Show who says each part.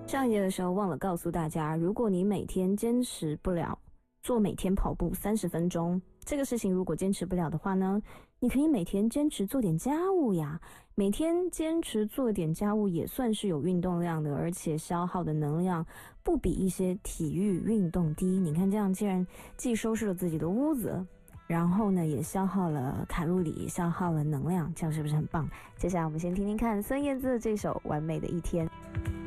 Speaker 1: 上一节的时候忘了告诉大家，如果你每天坚持不了做每天跑步30分钟这个事情，如果坚持不了的话呢，你可以每天坚持做点家务呀。每天坚持做点家务也算是有运动量的，而且消耗的能量不比一些体育运动低。你看这样，既然既收拾了自己的屋子，然后呢也消耗了卡路里，消耗了能量，这样是不是很棒？接下来我们先听听看孙燕姿的这首《完美的一天》。